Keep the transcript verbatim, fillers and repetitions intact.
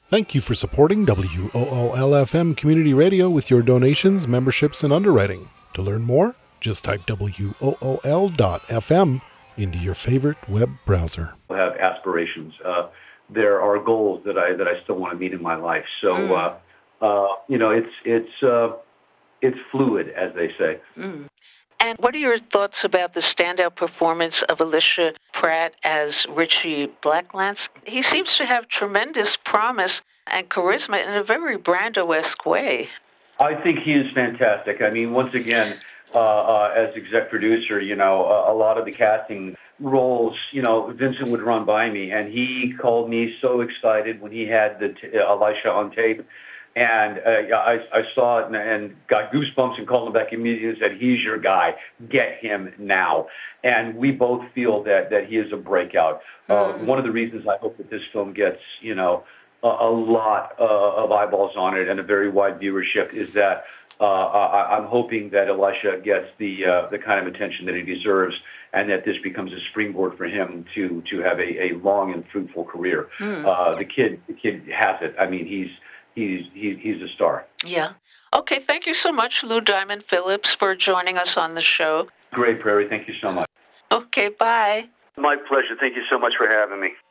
Thank you for supporting W O O L F M Community Radio with your donations, memberships, and underwriting. To learn more, just type W O O L dot F M into your favorite web browser. I have aspirations. Uh, there are goals that I that I still want to meet in my life. So, mm. uh, uh, you know, it's it's uh, it's fluid, as they say. Mm. And what are your thoughts about the standout performance of Alicia Pratt as Richie Blacklance? He seems to have tremendous promise and charisma in a very Brando-esque way. I think he is fantastic. I mean, once again, uh, uh, as exec producer, you know, uh, a lot of the casting roles, you know, Vincent would run by me, and he called me so excited when he had the t- uh, Elisha on tape. And uh, I, I saw it and, and got goosebumps and called him back immediately and said, he's your guy. Get him now. And we both feel that, that he is a breakout. Uh, mm. One of the reasons I hope that this film gets, you know, a, a lot uh, of eyeballs on it and a very wide viewership is that uh, I, I'm hoping that Elisha gets the uh, the kind of attention that he deserves and that this becomes a springboard for him to to have a, a long and fruitful career. Mm. Uh, the kid the kid has it. I mean, he's He's, he, he's a star. Yeah. Okay, thank you so much, Lou Diamond Phillips, for joining us on the show. Great, Prairie. Thank you so much. Okay, bye. My pleasure. Thank you so much for having me.